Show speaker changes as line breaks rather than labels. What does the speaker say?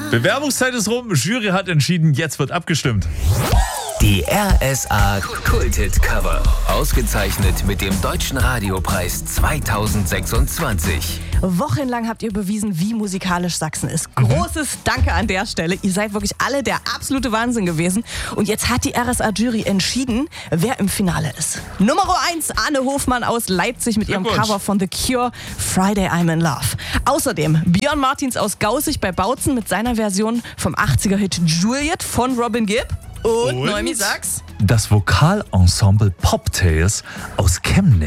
Bewerbungszeit ist rum, Jury hat entschieden, jetzt wird abgestimmt.
Die RSA Kulthit Cover. Ausgezeichnet mit dem Deutschen Radiopreis 2026.
Wochenlang habt ihr bewiesen, wie musikalisch Sachsen ist. Großes Danke an der Stelle. Ihr seid wirklich alle der absolute Wahnsinn gewesen. Und jetzt hat die RSA-Jury entschieden, wer im Finale ist. Nummer 1, Anne Hofmann aus Leipzig mit ihrem Cover von The Cure, Friday I'm in Love. Außerdem Björn Martins aus Gaußig bei Bautzen mit seiner Version vom 80er-Hit Juliet von Robin Gibb. Und Noemi, sag's.
Das Vokalensemble Poptails aus Chemnitz.